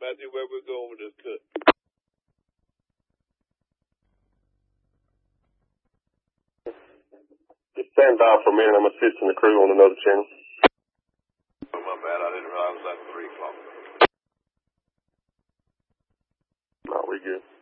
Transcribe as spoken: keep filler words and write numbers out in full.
Matthew, where we going with this cut? Just stand by for a minute. I'm assisting the crew on another channel. Oh, my bad. I didn't realize it was at three o'clock. No, we good.